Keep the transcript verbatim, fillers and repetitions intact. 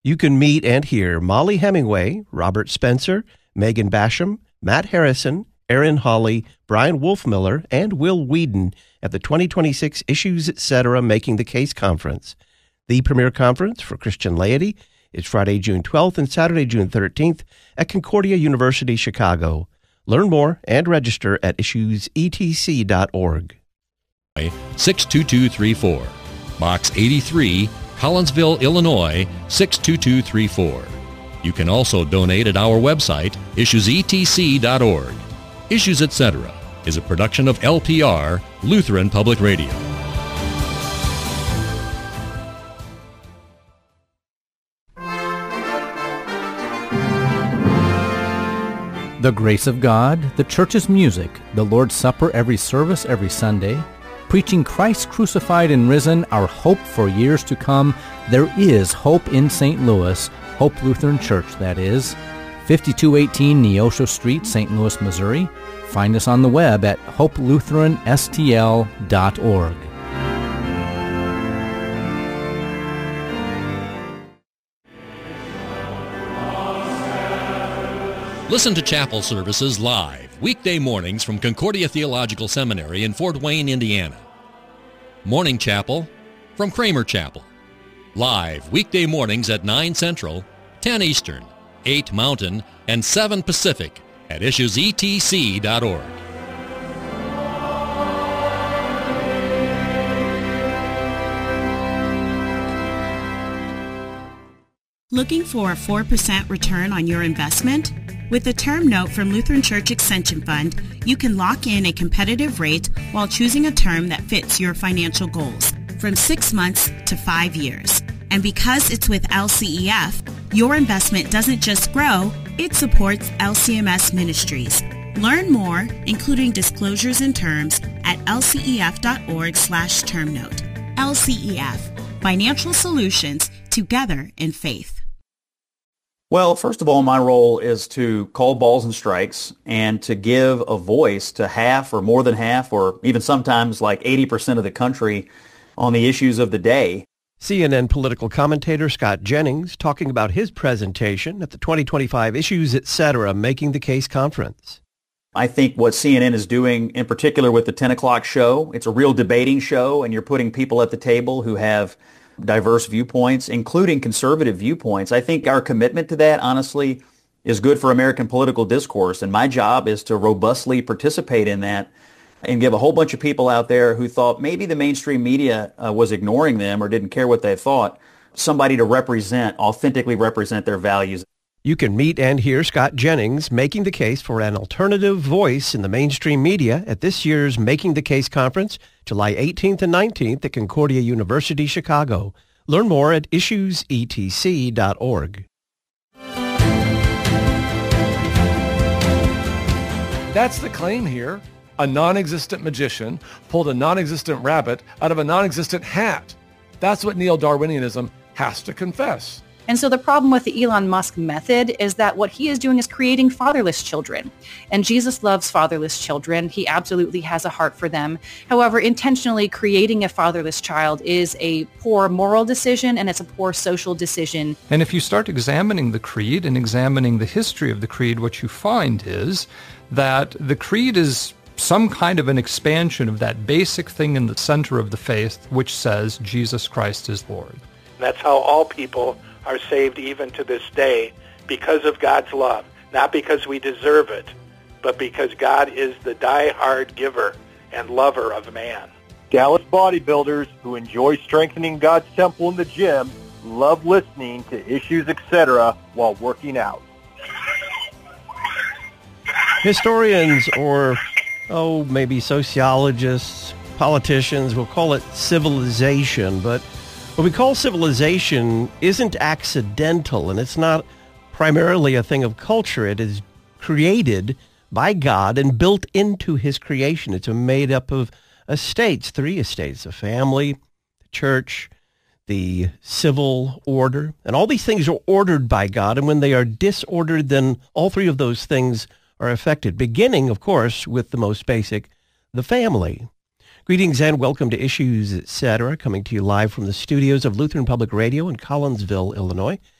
You can meet and hear Molly Hemingway, Robert Spencer, Megan Basham, Matt Harrison, Aaron Hawley, Brian Wolfmiller, and Will Whedon at the twenty twenty-six Issues Etc. Making the Case Conference. The premier conference for Christian laity is Friday, June twelfth and Saturday, June thirteenth at Concordia University, Chicago. Learn more and register at issues e t c dot org. six two two three four. Box eighty-three, Collinsville, Illinois, six two two three four. You can also donate at our website, issues e t c dot org. Issues Etc. is a production of L P R, Lutheran Public Radio. The grace of God, the church's music, the Lord's Supper every service every Sunday, preaching Christ crucified and risen, our hope for years to come. There is hope in Saint Louis, Hope Lutheran Church, that is. fifty-two eighteen Neosho Street, Saint Louis, Missouri. Find us on the web at hope lutheran s t l dot org. Listen to chapel services live, weekday mornings from Concordia Theological Seminary in Fort Wayne, Indiana. Morning Chapel from Kramer Chapel. Live, weekday mornings at nine Central, ten Eastern, eight Mountain, and seven Pacific at issues e t c dot org. Looking for a four percent return on your investment? With a term note from Lutheran Church Extension Fund, you can lock in a competitive rate while choosing a term that fits your financial goals, from six months to five years. And because it's with L C E F, your investment doesn't just grow, it supports L C M S Ministries. Learn more, including disclosures and terms, at l c e f dot org slash term note. L C E F, Financial Solutions, together in faith. Well, first of all, my role is to call balls and strikes and to give a voice to half or more than half or even sometimes like eighty percent of the country on the issues of the day. C N N political commentator Scott Jennings talking about his presentation at the twenty twenty-five Issues Etc. Making the Case Conference. I think what C N N is doing, in particular with the ten o'clock show, it's a real debating show, and you're putting people at the table who have diverse viewpoints, including conservative viewpoints. I think our commitment to that, honestly, is good for American political discourse, and my job is to robustly participate in that and give a whole bunch of people out there who thought maybe the mainstream media uh, was ignoring them or didn't care what they thought, somebody to represent, authentically represent their values. You can meet and hear Scott Jennings making the case for an alternative voice in the mainstream media at this year's Making the Case Conference, July eighteenth and nineteenth at Concordia University, Chicago. Learn more at issues e t c dot org. That's the claim here. A non-existent magician pulled a non-existent rabbit out of a non-existent hat. That's what neo-Darwinianism has to confess. And so the problem with the Elon Musk method is that what he is doing is creating fatherless children. And Jesus loves fatherless children. He absolutely has a heart for them. However, intentionally creating a fatherless child is a poor moral decision, and it's a poor social decision. And if you start examining the creed and examining the history of the creed, what you find is that the creed is some kind of an expansion of that basic thing in the center of the faith, which says Jesus Christ is Lord. That's how all people are saved even to this day, because of God's love, not because we deserve it, but because God is the die-hard giver and lover of man. Dallas bodybuilders who enjoy strengthening God's temple in the gym love listening to Issues Etc. while working out. Historians or, oh, maybe sociologists, politicians will call it civilization, but what we call civilization isn't accidental, and it's not primarily a thing of culture. It is created by God and built into his creation. It's made up of estates, three estates, a family, the church, the civil order, and all these things are ordered by God, and when they are disordered, then all three of those things are affected, beginning, of course, with the most basic, the family. Greetings and welcome to Issues Etc., coming to you live from the studios of Lutheran Public Radio in Collinsville, Illinois.